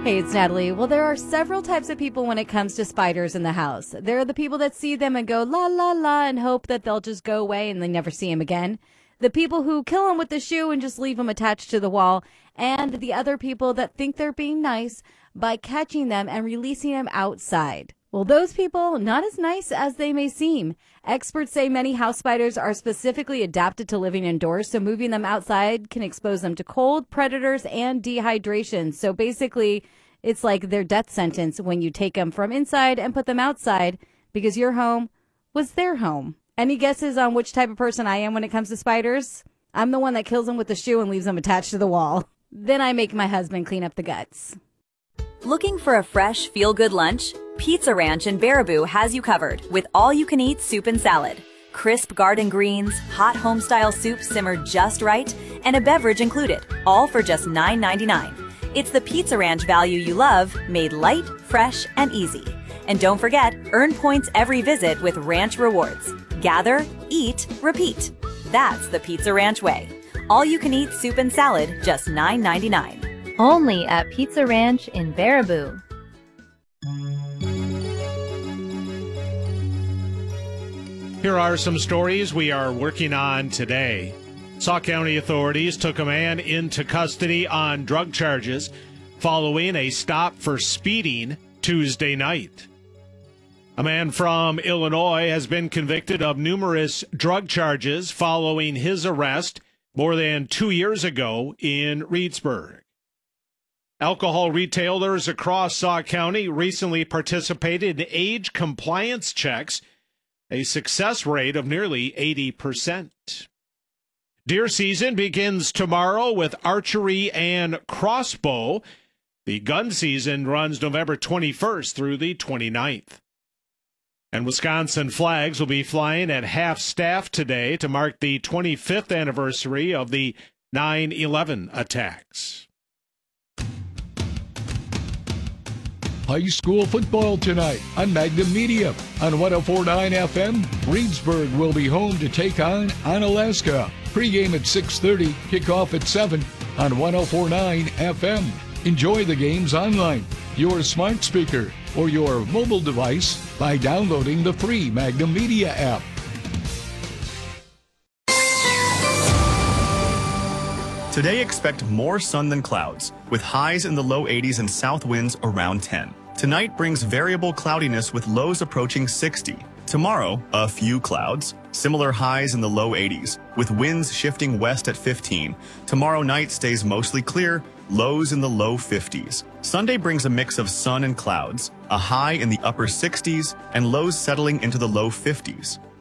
Hey, it's Natalie. Well, there are several types of people when it comes to spiders in the house. There are the people that see them and go la la la and hope that they'll just go away and they never see them again. The people who kill them with the shoe and just leave them attached to the wall. And the other people that think they're being nice by catching them and releasing them outside. Well, those people, not as nice as they may seem. Experts say many house spiders are specifically adapted to living indoors, so moving them outside can expose them to cold, predators, and dehydration. So basically, it's like their death sentence when you take them from inside and put them outside because your home was their home. Any guesses on which type of person I am when it comes to spiders? I'm the one that kills them with the shoe and leaves them attached to the wall. Then I make my husband clean up the guts. Looking for a fresh, feel-good lunch? Pizza Ranch in Baraboo has you covered with all-you-can-eat soup and salad. Crisp garden greens, hot home-style soup simmered just right, and a beverage included, all for just $9.99. It's the Pizza Ranch value you love, made light, fresh, and easy. And don't forget, earn points every visit with Ranch Rewards. Gather, eat, repeat. That's the Pizza Ranch way. All-you-can-eat soup and salad, just $9.99. Only at Pizza Ranch in Baraboo. Here are some stories we are working on today. Sauk County authorities took a man into custody on drug charges following a stop for speeding Tuesday night. A man from Illinois has been convicted of numerous drug charges following his arrest more than 2 years ago in Reedsburg. Alcohol retailers across Sauk County recently participated in age compliance checks, a success rate of nearly 80%. Deer season begins tomorrow with archery and crossbow. The gun season runs November 21st through the 29th. And Wisconsin flags will be flying at half-staff today to mark the 25th anniversary of the 9/11 attacks. High school football tonight on Magnum Media. On 104.9 FM, Reedsburg will be home to take on Onalaska. Pre-game at 6:30, kickoff at 7 on 104.9 FM. Enjoy the games online, your smart speaker, or your mobile device by downloading the free Magnum Media app. Today, expect more sun than clouds, with highs in the low 80s and south winds around 10. Tonight brings variable cloudiness with lows approaching 60. Tomorrow, a few clouds, similar highs in the low 80s, with winds shifting west at 15. Tomorrow night stays mostly clear, lows in the low 50s. Sunday brings a mix of sun and clouds, a high in the upper 60s, and lows settling into the low 50s.